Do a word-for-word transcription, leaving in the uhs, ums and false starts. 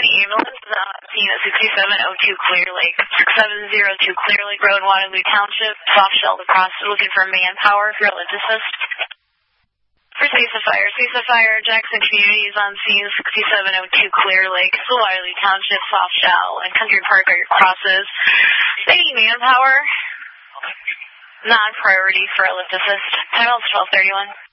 emergency ambulance is on scene at sixty-seven oh two Clear Lake. six seven zero two Clear Lake Road, Waterloo Township. Soft shell across. Looking for manpower if you're able to assist. For Cesa Fire. Cesa Fire, Jackson Community is on scene sixty-seven oh two Clear Lake. Waterloo Township, Soft Shell, and Country Park are your crosses. They need manpower. Non-priority for a lift assist. Time is twelve thirty-one.